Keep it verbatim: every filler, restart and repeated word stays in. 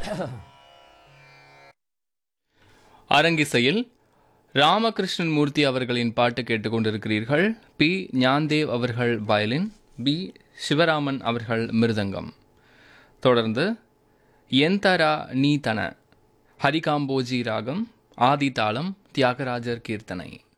அரங்கிசையில் ராமகிருஷ்ணன் மூர்த்தி அவர்களின் பாட்டு கேட்டுக்கொண்டிருக்கிறீர்கள். பி ஞான்தேவ் அவர்கள் வயலின், பி சிவராமன் அவர்கள் மிருதங்கம். தொடர்ந்து எந்தரா நீ தன, ஹரிகாம்போஜி ராகம், ஆதி தாளம், தியாகராஜர் கீர்த்தனை.